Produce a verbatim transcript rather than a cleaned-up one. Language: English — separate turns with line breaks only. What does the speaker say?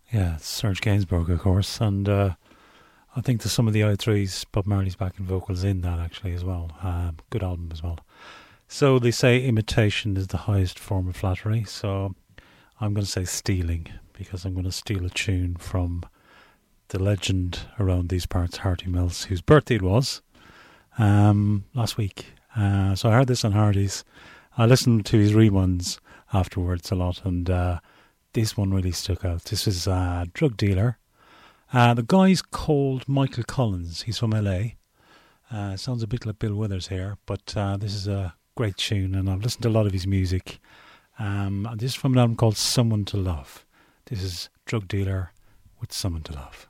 Yeah, it's Serge Gainsbourg, of course, and uh, I think there's some of the I threes, Bob Marley's backing vocals in that actually as well. Um, good album as well. So they say imitation is the highest form of flattery, so I'm going to say stealing, because I'm going to steal a tune from the legend around these parts, Hardy Mills, whose birthday it was um, last week. Uh, so I heard this on Hardy's. I listened to his reruns afterwards a lot, and uh, this one really stuck out. This is a drug dealer. Uh, the guy's called Michael Collins. He's from L A. Uh, sounds a bit like Bill Withers here, but uh, this is a great tune, and I've listened to a lot of his music. Um, and this is from an album called Someone to Love. This is Drug Dealer with Someone to Love.